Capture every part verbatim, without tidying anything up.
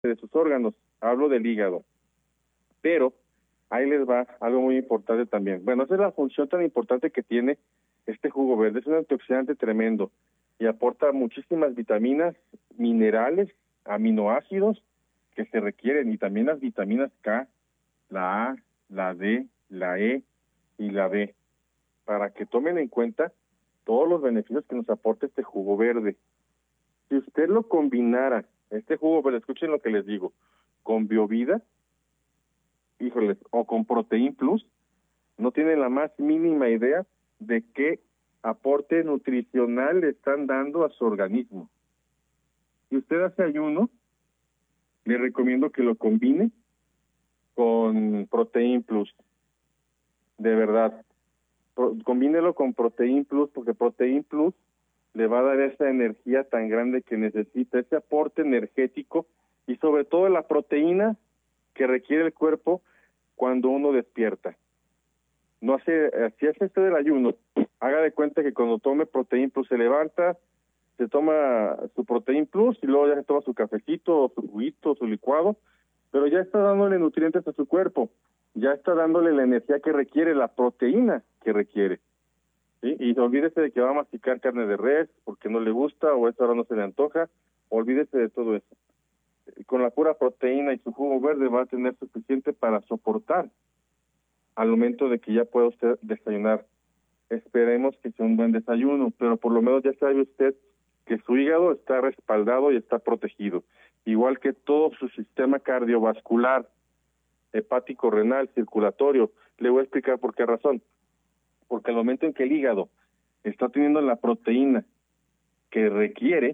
de sus órganos, hablo del hígado. Pero ahí les va algo muy importante también. Bueno, esa es la función tan importante que tiene este jugo verde. Es un antioxidante tremendo y aporta muchísimas vitaminas, minerales, aminoácidos que se requieren, y también las vitaminas K, la A, la D, la E y la B, para que tomen en cuenta todos los beneficios que nos aporta este jugo verde. Si usted lo combinara, este jugo verde, escuchen lo que les digo, con Biovida, híjoles, o con Protein Plus, no tienen la más mínima idea de qué aporte nutricional le están dando a su organismo. Si usted hace ayuno, le recomiendo que lo combine con Protein Plus. De verdad, Pro, combínelo con Protein Plus, porque Protein Plus le va a dar esa energía tan grande que necesita, ese aporte energético y sobre todo la proteína que requiere el cuerpo cuando uno despierta. No hace, si hace este del ayuno, haga de cuenta que cuando tome Protein Plus se levanta, se toma su Protein Plus y luego ya se toma su cafecito, su juguito, su licuado, pero ya está dándole nutrientes a su cuerpo, ya está dándole la energía que requiere, la proteína que requiere. ¿Sí? Y olvídese de que va a masticar carne de res porque no le gusta o a esa hora no se le antoja, olvídese de todo eso. Con la pura proteína y su jugo verde va a tener suficiente para soportar al momento de que ya pueda usted desayunar. Esperemos que sea un buen desayuno, pero por lo menos ya sabe usted que su hígado está respaldado y está protegido, igual que todo su sistema cardiovascular, hepático, renal, circulatorio. Le voy a explicar por qué razón. Porque al momento en que el hígado está teniendo la proteína que requiere,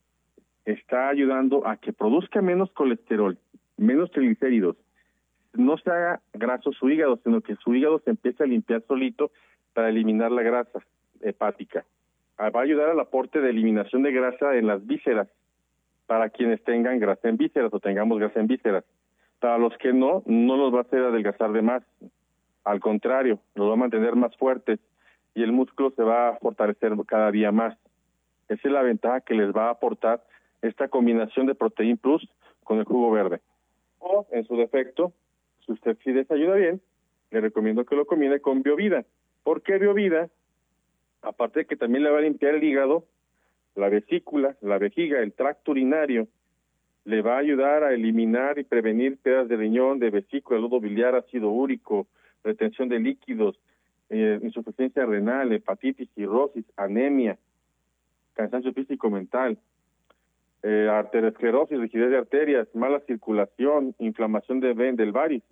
está ayudando a que produzca menos colesterol, menos triglicéridos, no se haga graso su hígado, sino que su hígado se empiece a limpiar solito para eliminar la grasa hepática. Va a ayudar al aporte de eliminación de grasa en las vísceras, para quienes tengan grasa en vísceras o tengamos grasa en vísceras. Para los que no, no los va a hacer adelgazar de más. Al contrario, los va a mantener más fuertes y el músculo se va a fortalecer cada día más. Esa es la ventaja que les va a aportar esta combinación de Protein Plus con el jugo verde. O, en su defecto, si usted sí desayuda bien, le recomiendo que lo combine con Biovida. ¿Por qué Biovida? Aparte de que también le va a limpiar el hígado, la vesícula, la vejiga, el tracto urinario, le va a ayudar a eliminar y prevenir piedras de riñón, de vesícula, lodo biliar, ácido úrico, retención de líquidos, eh, insuficiencia renal, hepatitis, cirrosis, anemia, cansancio físico mental, eh, arteriosclerosis, rigidez de arterias, mala circulación, inflamación de ven, del varis.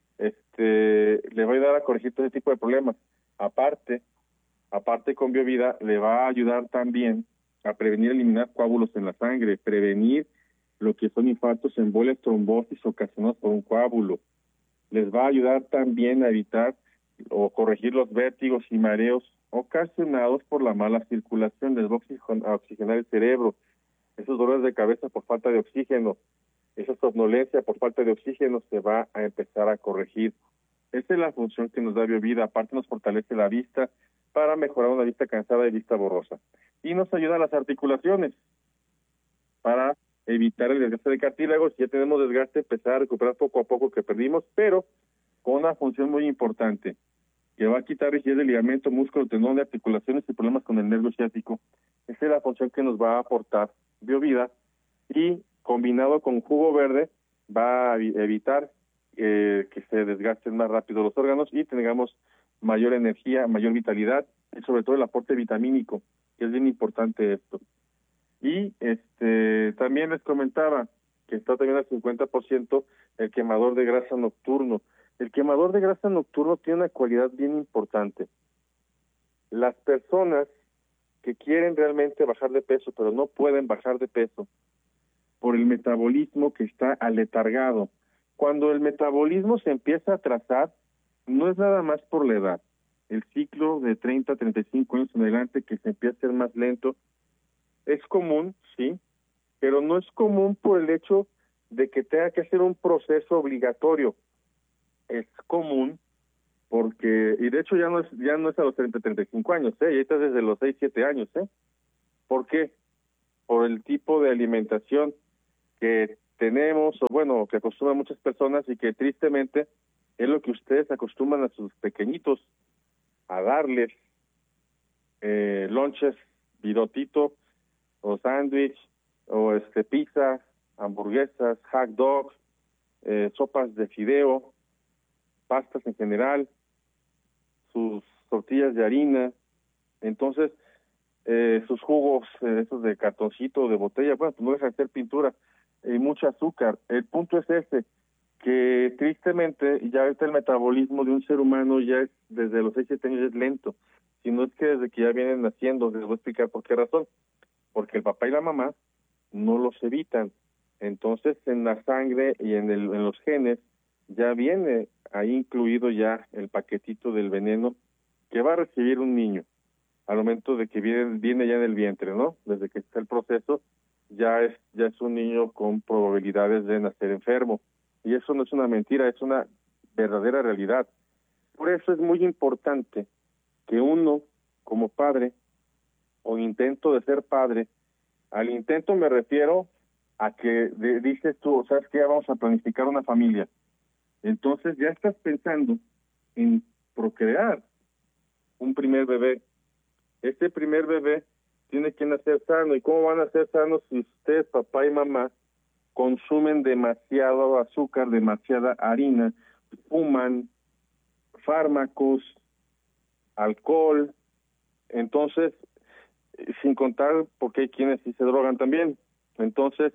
Este, le va a ayudar a corregir todo ese tipo de problemas. Aparte, aparte con Biovida le va a ayudar también a prevenir, eliminar coágulos en la sangre, prevenir lo que son infartos, embolias, trombosis ocasionados por un coágulo. Les va a ayudar también a evitar o corregir los vértigos y mareos ocasionados por la mala circulación. Les va a oxigenar el cerebro, esos dolores de cabeza por falta de oxígeno, esa somnolencia por falta de oxígeno se va a empezar a corregir. Esa es la función que nos da Biovida. Aparte nos fortalece la vista para mejorar una vista cansada y vista borrosa. Y nos ayuda a las articulaciones para evitar el desgaste de cartílagos. Si ya tenemos desgaste, empezar a recuperar poco a poco que perdimos, pero con una función muy importante, que va a quitar rigidez de ligamento, músculo, tendón de articulaciones y problemas con el nervio ciático. Esa es la función que nos va a aportar Biovida, y combinado con jugo verde va a evitar eh, que se desgasten más rápido los órganos y tengamos mayor energía, mayor vitalidad y sobre todo el aporte vitamínico, que es bien importante esto. Y este también les comentaba que está también al cincuenta por ciento el quemador de grasa nocturno. El quemador de grasa nocturno tiene una cualidad bien importante. Las personas que quieren realmente bajar de peso, pero no pueden bajar de peso por el metabolismo que está aletargado. Cuando el metabolismo se empieza a atrasar, no es nada más por la edad. El ciclo de treinta a treinta y cinco años en adelante que se empieza a ser más lento, es común, sí, pero no es común por el hecho de que tenga que hacer un proceso obligatorio. Es común porque, y de hecho ya no es ya no es a los treinta, treinta y cinco años, ¿eh? Ya está desde los seis, siete años, ¿eh? ¿Por qué? Por el tipo de alimentación que tenemos, o bueno, que acostumbran muchas personas y que tristemente es lo que ustedes acostumbran a sus pequeñitos, a darles eh, lonches, virotito, o sándwich, o este pizza, hamburguesas, hot dogs, eh, sopas de fideo, pastas en general, sus tortillas de harina, entonces eh, sus jugos, eh, esos de cartoncito, de botella, bueno, pues no deja de ser pintura, y eh, mucho azúcar. El punto es este, que tristemente ya ahorita el metabolismo de un ser humano ya es, desde los seis, siete años es lento, si no es que desde que ya vienen naciendo. Les voy a explicar por qué razón. Porque el papá y la mamá no los evitan. Entonces en la sangre y en, el, en los genes ya viene ahí incluido ya el paquetito del veneno que va a recibir un niño al momento de que viene, viene ya en el vientre, ¿no? Desde que está el proceso, ya es, ya es un niño con probabilidades de nacer enfermo. Y eso no es una mentira, es una verdadera realidad. Por eso es muy importante que uno, como padre, o intento de ser padre, al intento me refiero a que de, dices tú, ¿sabes qué? Vamos a planificar una familia. Entonces ya estás pensando en procrear un primer bebé. Este primer bebé tiene que nacer sano. ¿Y cómo van a ser sanos si ustedes, papá y mamá, consumen demasiado azúcar, demasiada harina, fuman, fármacos, alcohol? Entonces, sin contar porque hay quienes sí se drogan también. Entonces,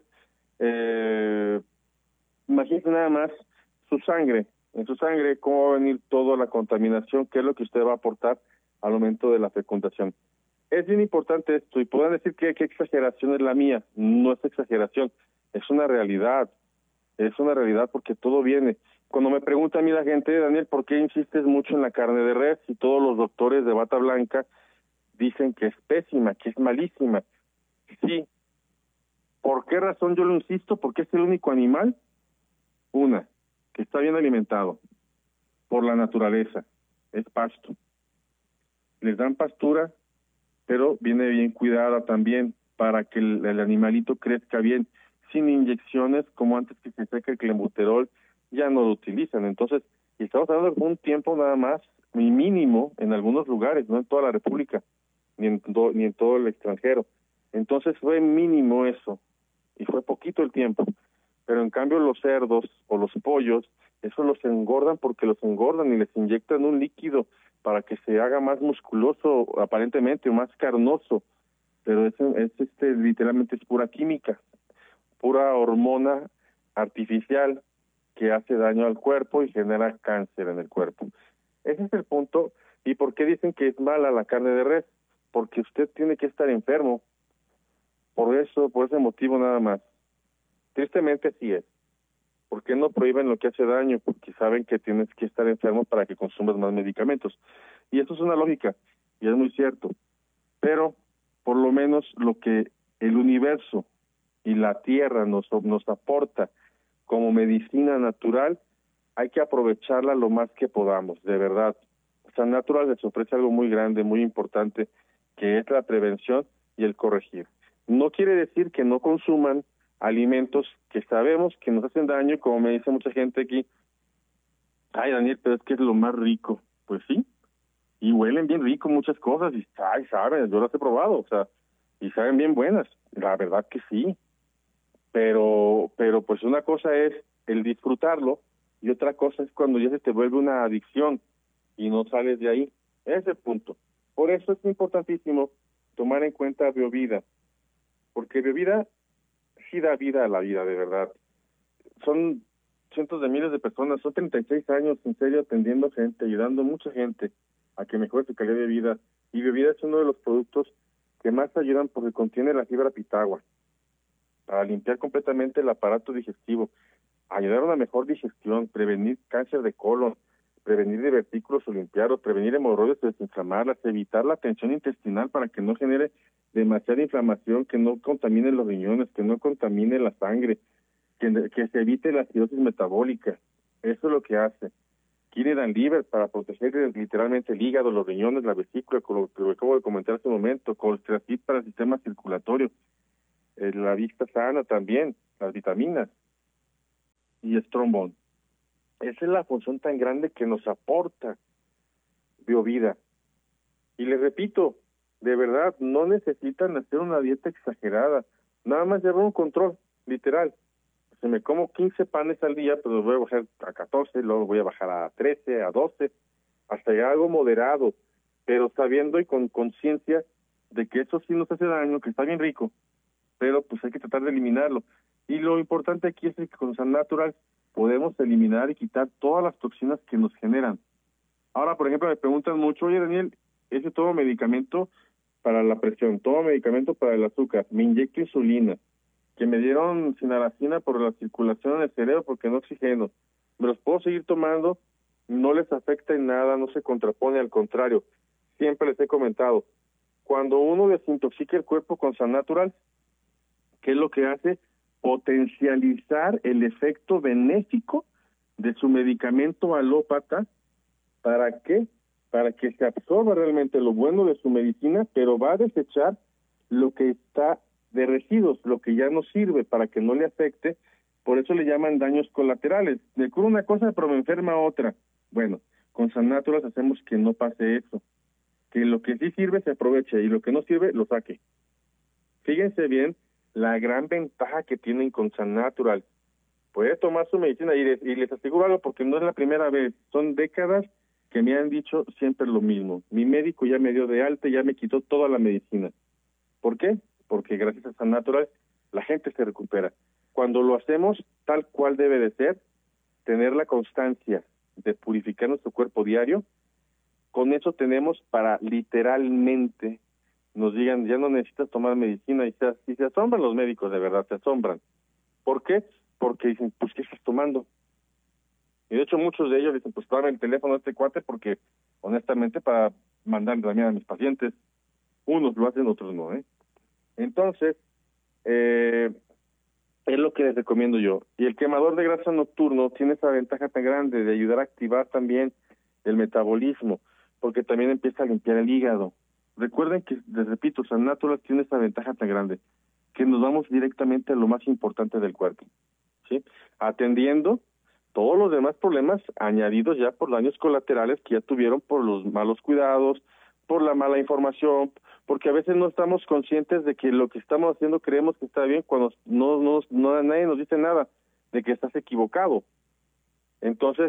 eh, imagínese nada más su sangre, en su sangre cómo va a venir toda la contaminación, qué es lo que usted va a aportar al momento de la fecundación. Es bien importante esto, y podrán decir que qué exageración es la mía. No es exageración, es una realidad, es una realidad porque todo viene. Cuando me pregunta a mí la gente, Daniel, ¿por qué insistes mucho en la carne de res si todos los doctores de bata blanca dicen que es pésima, que es malísima? Sí. ¿Por qué razón yo lo insisto? Porque es el único animal, una, que está bien alimentado por la naturaleza, es pasto. Les dan pastura, pero viene bien cuidada también para que el, el animalito crezca bien, sin inyecciones, como antes que se seca el clenbuterol, ya no lo utilizan. Entonces, y estamos hablando de un tiempo nada más, muy mínimo en algunos lugares, no en toda la República, ni en, do, ni en todo el extranjero. Entonces fue mínimo eso, y fue poquito el tiempo. Pero en cambio los cerdos o los pollos, eso los engordan porque los engordan y les inyectan un líquido para que se haga más musculoso, aparentemente, o más carnoso. Pero es, es este literalmente es pura química, pura hormona artificial que hace daño al cuerpo y genera cáncer en el cuerpo. Ese es el punto. ¿Y por qué dicen que es mala la carne de res? Porque usted tiene que estar enfermo. Por eso, por ese motivo nada más. Tristemente sí es. ¿Por qué no prohíben lo que hace daño? Porque saben que tienes que estar enfermo para que consumas más medicamentos. Y eso es una lógica, y es muy cierto. Pero, por lo menos, lo que el universo y la Tierra nos, nos aporta como medicina natural, hay que aprovecharla lo más que podamos, de verdad. San Natural les ofrece algo muy grande, muy importante, que es la prevención y el corregir. No quiere decir que no consuman alimentos que sabemos que nos hacen daño, como me dice mucha gente aquí, ay Daniel, pero es que es lo más rico. Pues sí, y huelen bien rico muchas cosas, y ay, saben, yo las he probado, o sea, y saben bien buenas, la verdad que sí, pero, pero pues una cosa es el disfrutarlo, y otra cosa es cuando ya se te vuelve una adicción, y no sales de ahí, ese es el punto. Por eso es importantísimo tomar en cuenta Biovida, porque Biovida sí da vida a la vida, de verdad. Son cientos de miles de personas, son treinta y seis años en serio atendiendo gente, ayudando a mucha gente a que mejore su calidad de vida. Y Biovida es uno de los productos que más ayudan porque contiene la fibra pitagua para limpiar completamente el aparato digestivo, ayudar a una mejor digestión, prevenir cáncer de colon, prevenir divertículos olimpiados, prevenir hemorroides, desinflamarlas, evitar la tensión intestinal para que no genere demasiada inflamación, que no contamine los riñones, que no contamine la sangre, que, que se evite la acidosis metabólica. Eso es lo que hace. Kinedan Liver para proteger literalmente el hígado, los riñones, la vesícula, como lo que acabo de comentar hace un momento, Colstracid para el sistema circulatorio, eh, la vista sana también, las vitaminas, y estrombón. Esa es la función tan grande que nos aporta BioVida. Y les repito, de verdad, no necesitan hacer una dieta exagerada, nada más llevar un control, literal. Si me como quince panes al día, pues los voy a bajar a catorce, luego voy a bajar a trece, a doce, hasta llegar a algo moderado, pero sabiendo y con conciencia de que eso sí nos hace daño, que está bien rico, pero pues hay que tratar de eliminarlo. Y lo importante aquí es que con San Natural podemos eliminar y quitar todas las toxinas que nos generan. Ahora, por ejemplo, me preguntan mucho, oye Daniel, ese todo medicamento para la presión, todo medicamento para el azúcar, me inyecto insulina, que me dieron sinaracina por la circulación en el cerebro porque no oxigeno, me los puedo seguir tomando, no les afecta en nada, no se contrapone, al contrario, siempre les he comentado, cuando uno desintoxica el cuerpo con San Natural, ¿qué es lo que hace? Potencializar el efecto benéfico de su medicamento alópata. ¿Para qué? Para que se absorba realmente lo bueno de su medicina, pero va a desechar lo que está de residuos, lo que ya no sirve, para que no le afecte. Por eso le llaman daños colaterales. Me cura una cosa, pero me enferma otra. Bueno, con San Natural hacemos que no pase eso. Que lo que sí sirve se aproveche y lo que no sirve lo saque. Fíjense bien la gran ventaja que tienen con San Natural. Puede tomar su medicina y les, y les aseguro algo porque no es la primera vez, son décadas que me han dicho siempre lo mismo. Mi médico ya me dio de alta, ya me quitó toda la medicina. ¿Por qué? Porque gracias a San Natural la gente se recupera. Cuando lo hacemos tal cual debe de ser, tener la constancia de purificar nuestro cuerpo diario, con eso tenemos para literalmente nos digan, ya no necesitas tomar medicina, y se, y se asombran los médicos, de verdad, se asombran. ¿Por qué? Porque dicen, pues, ¿qué estás tomando? Y de hecho muchos de ellos dicen, pues, dame el teléfono de este cuate porque, honestamente, para mandar también a mis pacientes, unos lo hacen, otros no, ¿eh? Entonces, eh, es lo que les recomiendo yo. Y el quemador de grasa nocturno tiene esa ventaja tan grande de ayudar a activar también el metabolismo, porque también empieza a limpiar el hígado. Recuerden que, les repito, San Natural tiene esa ventaja tan grande, que nos vamos directamente a lo más importante del cuerpo, ¿sí? Atendiendo todos los demás problemas añadidos ya por daños colaterales que ya tuvieron por los malos cuidados, por la mala información, porque a veces no estamos conscientes de que lo que estamos haciendo creemos que está bien cuando no, no, no nadie nos dice nada de que estás equivocado. Entonces,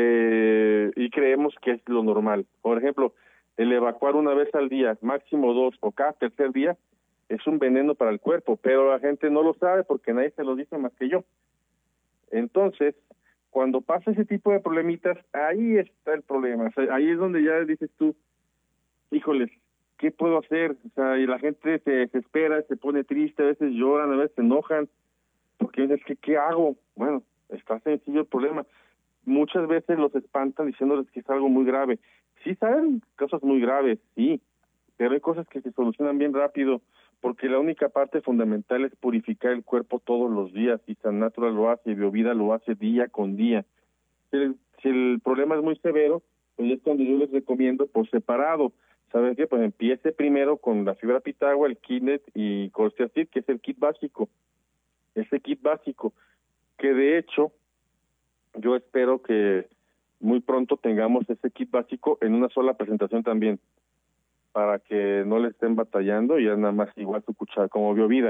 eh, y creemos que es lo normal. Por ejemplo, el evacuar una vez al día, máximo dos, o cada tercer día, es un veneno para el cuerpo, pero la gente no lo sabe porque nadie se lo dice más que yo. Entonces, cuando pasa ese tipo de problemitas, ahí está el problema. O sea, ahí es donde ya dices tú, híjoles, ¿qué puedo hacer? O sea, y la gente se desespera, se pone triste, a veces lloran, a veces se enojan, porque dices, ¿qué, qué hago? Bueno, está sencillo el problema. Muchas veces los espantan diciéndoles que es algo muy grave. Sí saben cosas muy graves, sí, pero hay cosas que se solucionan bien rápido, porque la única parte fundamental es purificar el cuerpo todos los días, y San Natural lo hace, y BioVida lo hace día con día. Si el, si el problema es muy severo, pues es cuando yo les recomiendo por separado. ¿Saben qué? Pues empiece primero con la fibra pitagua, el Kinet y Colciacid, que es el kit básico. Ese kit básico, que de hecho, yo espero que muy pronto tengamos ese kit básico en una sola presentación también, para que no le estén batallando y ya nada más igual su cuchara, como BioVida,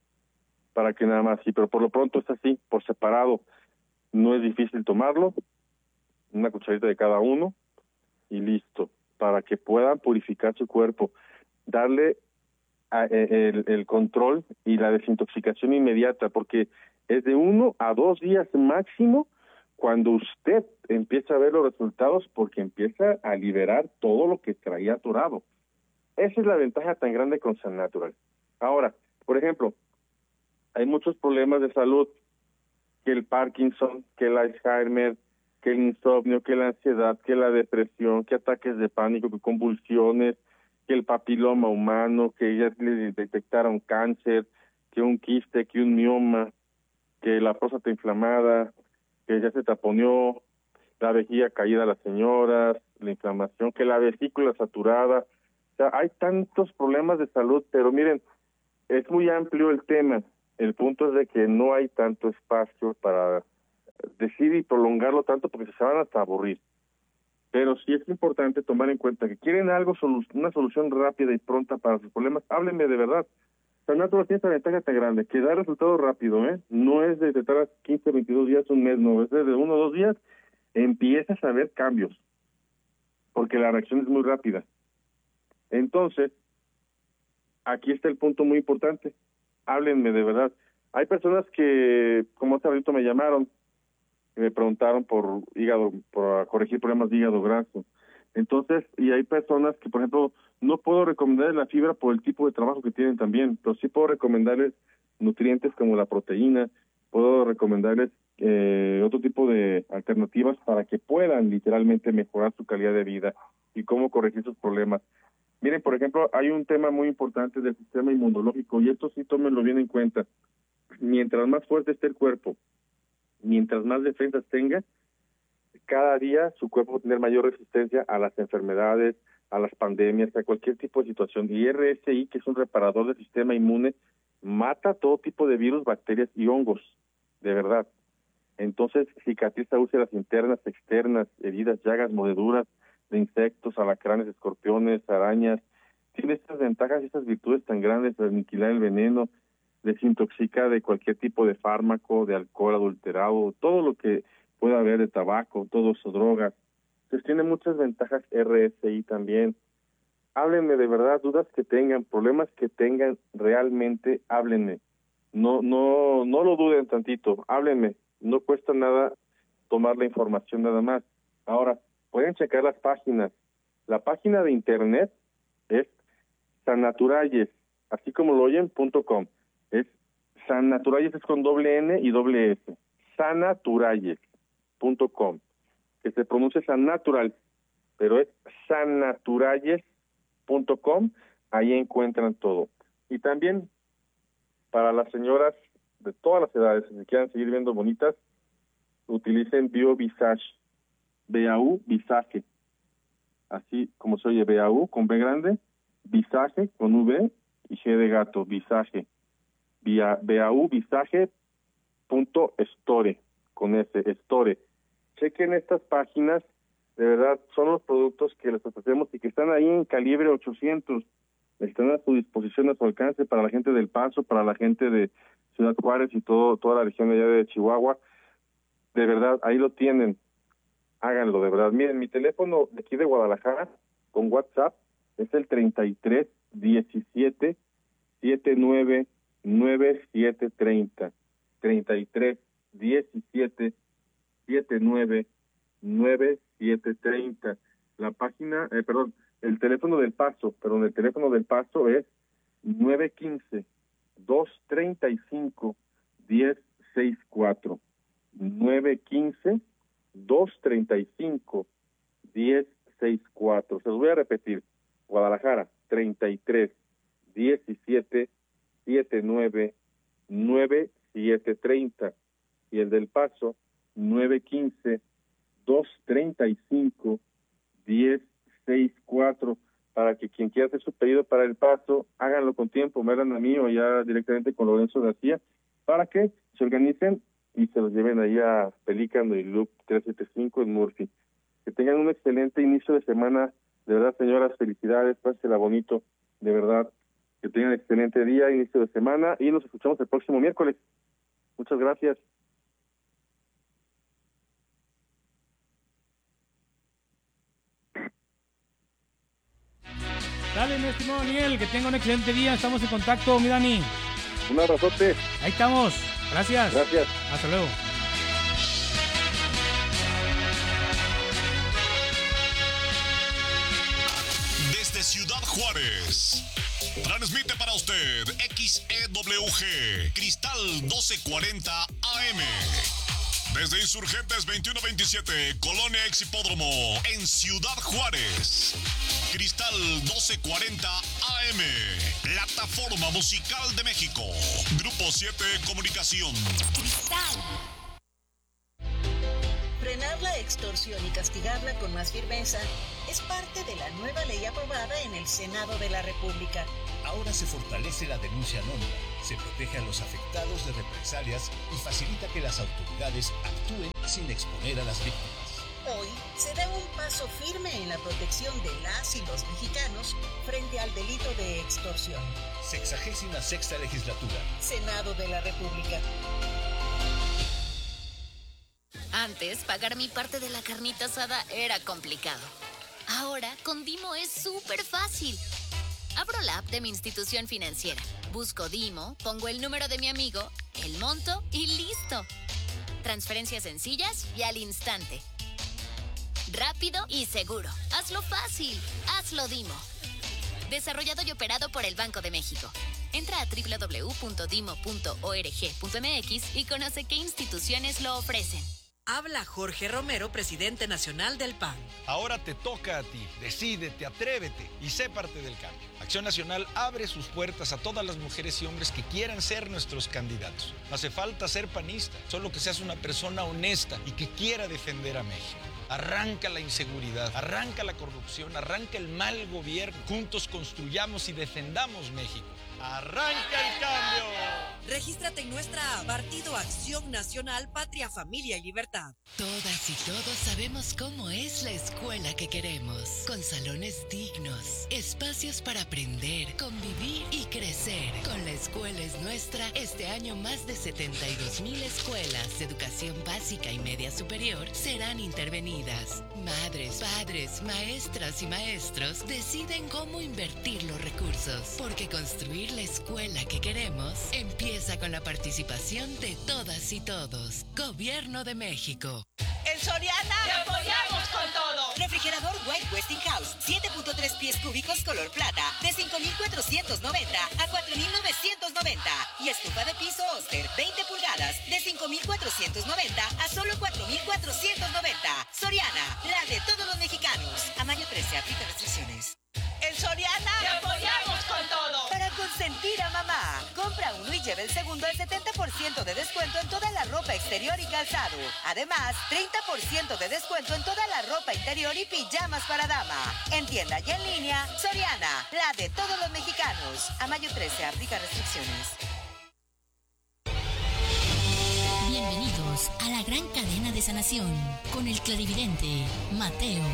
para que nada más, sí, pero por lo pronto es así, por separado, no es difícil tomarlo, una cucharita de cada uno y listo, para que puedan purificar su cuerpo, darle a, el, el control y la desintoxicación inmediata, porque es de uno a dos días máximo cuando usted empieza a ver los resultados, porque empieza a liberar todo lo que traía atorado. Esa es la ventaja tan grande con San Natural. Ahora, por ejemplo, hay muchos problemas de salud, que el Parkinson, que el Alzheimer, que el insomnio, que la ansiedad, que la depresión, que ataques de pánico, que convulsiones, que el papiloma humano, que ya le detectaron cáncer, que un quiste, que un mioma, que la próstata inflamada, que ya se taponeó, la vejiga caída a las señoras, la inflamación, que la vesícula saturada. O sea, hay tantos problemas de salud, pero miren, es muy amplio el tema. El punto es de que no hay tanto espacio para repetir y prolongarlo tanto porque se van hasta aburrir. Pero sí es importante tomar en cuenta que quieren algo, solu- una solución rápida y pronta para sus problemas, háblenme de verdad. Sanatura tiene esta ventaja tan grande, que da resultado rápido, ¿eh? No es de tratar quince, veintidós días, un mes, no, es de uno o dos días, empiezas a ver cambios, porque la reacción es muy rápida. Entonces, aquí está el punto muy importante, háblenme de verdad. Hay personas que, como hace ahorita me llamaron, me preguntaron por hígado, por corregir problemas de hígado graso. Entonces, y hay personas que, por ejemplo, no puedo recomendarles la fibra por el tipo de trabajo que tienen también, pero sí puedo recomendarles nutrientes como la proteína, puedo recomendarles eh, otro tipo de alternativas para que puedan literalmente mejorar su calidad de vida y cómo corregir sus problemas. Miren, por ejemplo, hay un tema muy importante del sistema inmunológico y esto sí tómenlo bien en cuenta. Mientras más fuerte esté el cuerpo, mientras más defensas tenga, cada día su cuerpo va a tener mayor resistencia a las enfermedades, a las pandemias, a cualquier tipo de situación. Y R S I, que es un reparador del sistema inmune, mata todo tipo de virus, bacterias y hongos, de verdad. Entonces, cicatriza úlceras internas, externas, heridas, llagas, mordeduras de insectos, alacranes, escorpiones, arañas. Tiene estas ventajas y estas virtudes tan grandes de aniquilar el veneno, desintoxica de cualquier tipo de fármaco, de alcohol adulterado, todo lo que pueda haber de tabaco, todo eso, drogas. Entonces tiene muchas ventajas R S I también. Háblenme de verdad, dudas que tengan, problemas que tengan, realmente háblenme. No, no, no lo duden tantito, háblenme. No cuesta nada tomar la información nada más. Ahora, pueden checar las páginas. La página de internet es sannaturalles, así como lo oyen, punto com. Es Sannaturalles, es con doble N y doble S. Sannaturalles punto com, que se pronuncia Sannatural, pero es sannaturalles punto com, ahí encuentran todo. Y también para las señoras de todas las edades, si quieran seguir viendo bonitas, utilicen Bio Visage, B A U Visage, así como se oye, B A U con B grande, Visage con V y G de gato, Visage, B A U Visage punto store, con S, store. Chequen estas páginas, de verdad, son los productos que les ofrecemos y que están ahí en calibre ochocientos, están a su disposición, a su alcance para la gente del Paso, para la gente de Ciudad Juárez y todo toda la región allá de Chihuahua. De verdad, ahí lo tienen, háganlo, de verdad. Miren, mi teléfono de aquí de Guadalajara, con WhatsApp, es el treinta y tres diecisiete setenta y nueve noventa y siete treinta, treinta y tres diecisiete setenta y nueve noventa y siete treinta. La página, eh, perdón, el teléfono del Paso, perdón, el teléfono del Paso es nueve uno cinco, dos tres cinco, uno cero seis cuatro. nueve uno cinco, dos tres cinco, uno cero seis cuatro. Se los voy a repetir. Guadalajara, treinta y tres diecisiete setenta y nueve noventa y siete treinta. Y el del Paso, nueve uno cinco, dos tres cinco, uno cero seis cuatro, para que quien quiera hacer su pedido para el Paso, háganlo con tiempo, me hagan a mí o ya directamente con Lorenzo García, para que se organicen y se los lleven ahí a Pelícano y Loop trescientos setenta y cinco en Murphy. Que tengan un excelente inicio de semana, de verdad, señoras, felicidades, pásela bonito, de verdad, que tengan excelente día, inicio de semana, y nos escuchamos el próximo miércoles. Muchas gracias. Dale, mi estimado Daniel, que tenga un excelente día. Estamos en contacto, mi Dani. Un abrazote. Ahí estamos. Gracias. Gracias. Hasta luego. Desde Ciudad Juárez, transmite para usted X E W G, Cristal doce cuarenta A M. Desde Insurgentes veintiuno veintisiete, Colonia Ex Hipódromo, en Ciudad Juárez. Cristal doce cuarenta A M, plataforma musical de México. Grupo siete Comunicación. Cristal. Frenar la extorsión y castigarla con más firmeza es parte de la nueva ley aprobada en el Senado de la República. Ahora se fortalece la denuncia anónima Se protege a los afectados de represalias y facilita que las autoridades actúen sin exponer a las víctimas. Hoy se da un paso firme en la protección de las y los mexicanos frente al delito de extorsión. Sexagésima sexta legislatura. Senado de la República. Antes, pagar mi parte de la carnita asada era complicado. Ahora, con Dimo es súper fácil. Abro la app de mi institución financiera, busco Dimo, pongo el número de mi amigo, el monto y listo. Transferencias sencillas y al instante. Rápido y seguro. Hazlo fácil. Hazlo Dimo. Desarrollado y operado por el Banco de México. Entra a doble u doble u doble u punto dimo punto org punto m x y conoce qué instituciones lo ofrecen. Habla Jorge Romero, presidente nacional del P A N. Ahora te toca a ti. Decídete, atrévete y sé parte del cambio. Acción Nacional abre sus puertas a todas las mujeres y hombres que quieran ser nuestros candidatos. No hace falta ser panista, solo que seas una persona honesta y que quiera defender a México. Arranca la inseguridad, arranca la corrupción, arranca el mal gobierno. Juntos construyamos y defendamos México. ¡Arranca el cambio! Regístrate en nuestra app, Partido Acción Nacional, Patria, Familia y Libertad. Todas y todos sabemos cómo es la escuela que queremos. Con salones dignos, espacios para aprender, convivir y crecer. Con La Escuela es Nuestra, este año más de setenta y dos mil escuelas de educación básica y media superior serán intervenidas. Madres, padres, maestras y maestros deciden cómo invertir los recursos, porque construir la escuela que queremos empieza con la participación de todas y todos. Gobierno de México. En Soriana te apoyamos con todo. Refrigerador White Westinghouse, siete punto tres pies cúbicos color plata, de cinco mil cuatrocientos noventa a cuatro mil novecientos noventa. Y estufa de piso Oster, veinte pulgadas, de cinco mil cuatrocientos noventa a solo cuatro mil cuatrocientos noventa. Soriana, la de todos los mexicanos. A mayo trece, aplica restricciones. En Soriana te apoyamos con todo. Para consentir a mamá, compra uno y lleva el segundo al setenta por ciento de descuento en toda la ropa exterior y calzado. Además, treinta por ciento de descuento en toda la ropa interior y pijamas para dama. En tienda y en línea, Soriana, la de todos los mexicanos. A mayo trece, aplica restricciones. Bienvenidos a la gran cadena de sanación con el clarividente Mateo.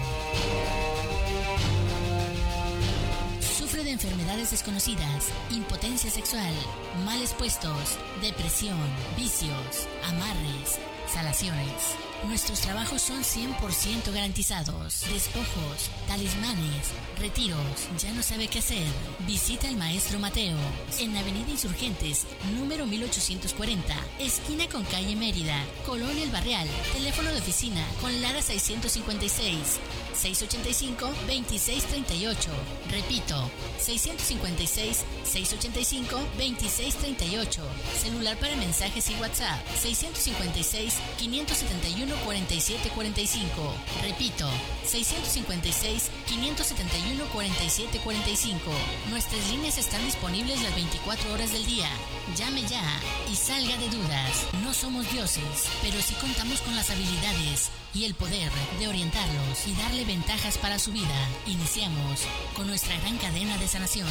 Sufre de enfermedades desconocidas, impotencia sexual, males puestos, depresión, vicios, amarres, salaciones. Nuestros trabajos son cien por ciento garantizados. Despojos, talismanes, retiros. ¿Ya no sabe qué hacer? Visita al Maestro Mateo en Avenida Insurgentes, número mil ochocientos cuarenta, esquina con calle Mérida, Colonia El Barrial. Teléfono de oficina con Lara seiscientos cincuenta y seis, seiscientos ochenta y cinco, veintiséis treinta y ocho. Repito, seiscientos cincuenta y seis, seiscientos ochenta y cinco, veintiséis treinta y ocho. Celular para mensajes y WhatsApp, seiscientos cincuenta y seis, quinientos setenta y uno, cuarenta y siete cuarenta y cinco. Repito, seiscientos cincuenta y seis, quinientos setenta y uno, cuarenta y siete cuarenta y cinco. Nuestras líneas están disponibles las veinticuatro horas del día. Llame ya y salga de dudas. No somos dioses, pero sí contamos con las habilidades y el poder de orientarlos y darle ventajas para su vida. Iniciamos con nuestra gran cadena de sanación.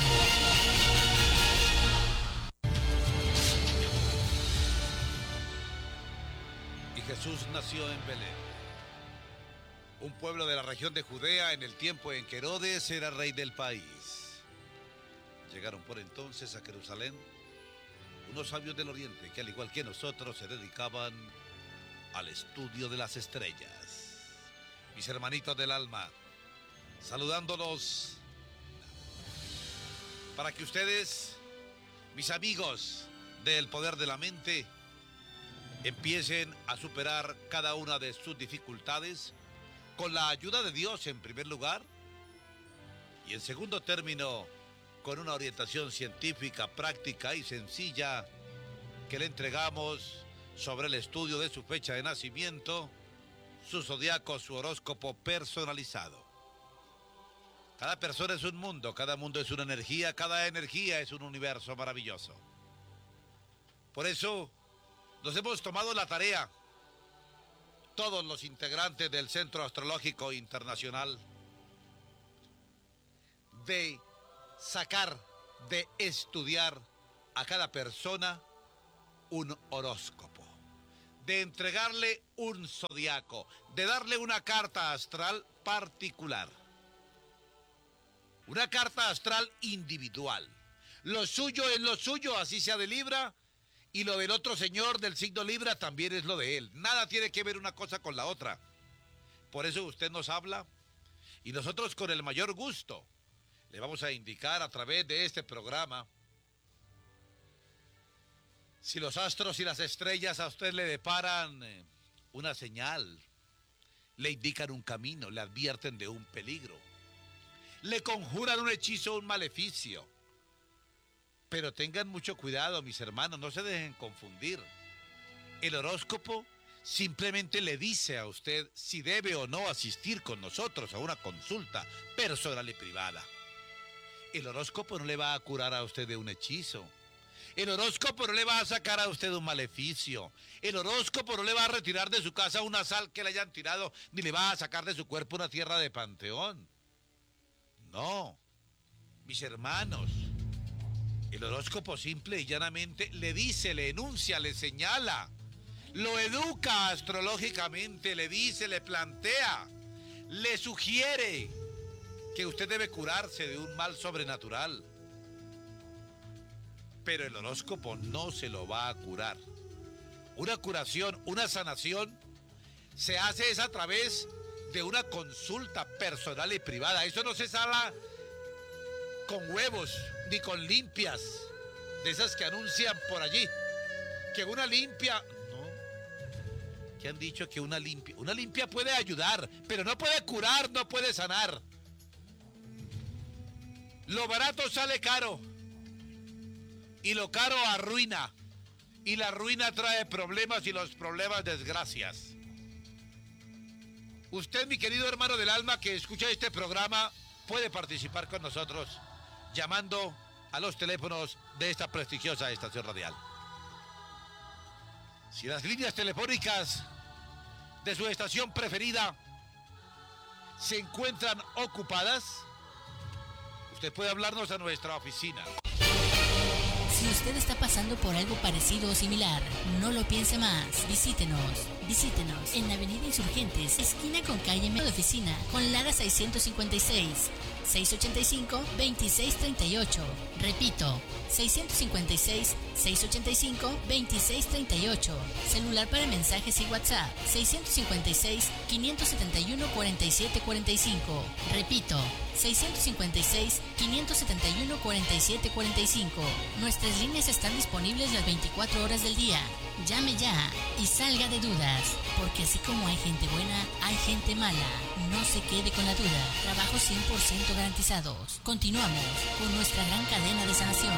Jesús nació en Belén, un pueblo de la región de Judea en el tiempo en que Herodes era rey del país. Llegaron por entonces a Jerusalén unos sabios del oriente que, al igual que nosotros, se dedicaban al estudio de las estrellas. Mis hermanitos del alma, saludándolos para que ustedes, mis amigos del poder de la mente, empiecen a superar cada una de sus dificultades con la ayuda de Dios en primer lugar y en segundo término con una orientación científica, práctica y sencilla que le entregamos sobre el estudio de su fecha de nacimiento, su zodiaco, su horóscopo personalizado. Cada persona es un mundo, cada mundo es una energía, cada energía es un universo maravilloso. Por eso nos hemos tomado la tarea, todos los integrantes del Centro Astrológico Internacional, de sacar, de estudiar a cada persona un horóscopo, de entregarle un zodiaco, de darle una carta astral particular, una carta astral individual. Lo suyo es lo suyo, así sea de Libra, y lo del otro señor del signo Libra también es lo de él. Nada tiene que ver una cosa con la otra. Por eso usted nos habla y nosotros con el mayor gusto le vamos a indicar a través de este programa si los astros y las estrellas a usted le deparan eh, una señal, le indican un camino, le advierten de un peligro, le conjuran un hechizo o un maleficio. Pero tengan mucho cuidado, mis hermanos, no se dejen confundir. El horóscopo simplemente le dice a usted si debe o no asistir con nosotros a una consulta personal y privada. El horóscopo no le va a curar a usted de un hechizo. El horóscopo no le va a sacar a usted un maleficio. El horóscopo no le va a retirar de su casa una sal que le hayan tirado, ni le va a sacar de su cuerpo una tierra de panteón. No, mis hermanos. El horóscopo simple y llanamente le dice, le enuncia, le señala, lo educa astrológicamente, le dice, le plantea, le sugiere que usted debe curarse de un mal sobrenatural. Pero el horóscopo no se lo va a curar. Una curación, una sanación, se hace es a través de una consulta personal y privada. Eso no se sana con huevos, ni con limpias, de esas que anuncian por allí, que una limpia, no, que han dicho que una limpia, una limpia puede ayudar, pero no puede curar, no puede sanar. Lo barato sale caro, y lo caro arruina, y la ruina trae problemas, y los problemas desgracias. Usted, mi querido hermano del alma que escucha este programa, puede participar con nosotros llamando a los teléfonos de esta prestigiosa estación radial. Si las líneas telefónicas de su estación preferida se encuentran ocupadas, usted puede hablarnos a nuestra oficina. Si usted está pasando por algo parecido o similar, no lo piense más. Visítenos, visítenos en Avenida Insurgentes, esquina con calle de oficina, con Lara seiscientos cincuenta y seis, seiscientos ochenta y cinco, veintiséis treinta y ocho. Repito, seiscientos cincuenta y seis, seiscientos ochenta y cinco, veintiséis treinta y ocho. Celular para mensajes y WhatsApp, seiscientos cincuenta y seis, quinientos setenta y uno, cuarenta y siete cuarenta y cinco. Repito, seiscientos cincuenta y seis, quinientos setenta y uno, cuarenta y siete cuarenta y cinco. Nuestras líneas están disponibles las veinticuatro horas del día. Llame ya y salga de dudas, porque así como hay gente buena, hay gente mala. No se quede con la duda. Trabajos cien por ciento garantizados. Continuamos con nuestra gran cadena de sanación.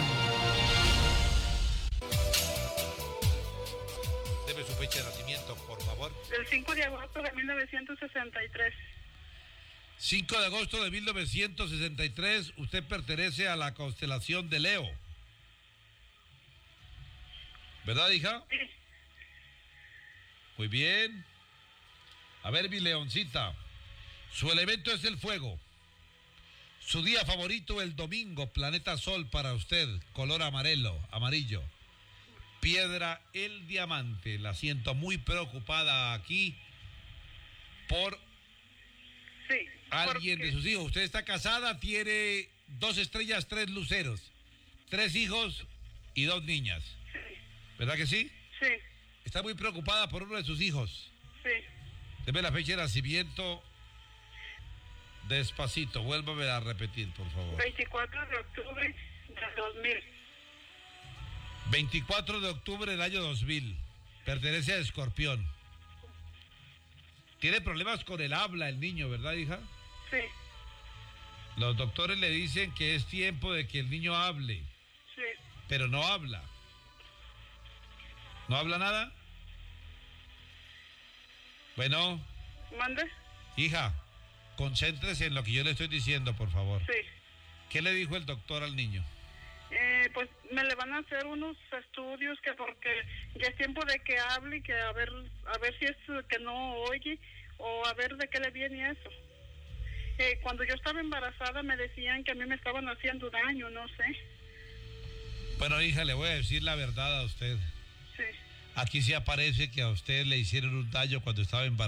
Debe su fecha de nacimiento, por favor. El cinco de agosto de mil novecientos sesenta y tres. cinco de agosto de mil novecientos sesenta y tres, usted pertenece a la constelación de Leo. ¿Verdad, hija? Sí. Muy bien. A ver, mi leoncita. Su elemento es el fuego. Su día favorito el domingo, planeta Sol para usted, color amarillo, amarillo. Piedra el diamante. La siento muy preocupada aquí por sí, alguien porque... de sus hijos. Usted está casada, tiene dos estrellas, tres luceros, tres hijos y dos niñas. Sí. ¿Verdad que sí? Sí. Está muy preocupada por uno de sus hijos. Sí. Deme la fecha de nacimiento. Despacito, vuélvame a repetir, por favor. veinticuatro de octubre del dos mil. veinticuatro de octubre del año dos mil. Pertenece a Escorpión. Tiene problemas con el habla el niño, ¿verdad, hija? Sí. Los doctores le dicen que es tiempo de que el niño hable. Sí. Pero no habla. ¿No habla nada? Bueno. ¿Mande? Hija, concéntrese en lo que yo le estoy diciendo, por favor. Sí. ¿Qué le dijo el doctor al niño? Eh, pues me le van a hacer unos estudios que porque ya es tiempo de que hable y que a ver a ver si es que no oye o a ver de qué le viene eso. Eh, cuando yo estaba embarazada me decían que a mí me estaban haciendo daño, no sé. Bueno, hija, le voy a decir la verdad a usted. Sí. Aquí sí aparece que a usted le hicieron un daño cuando estaba embarazada.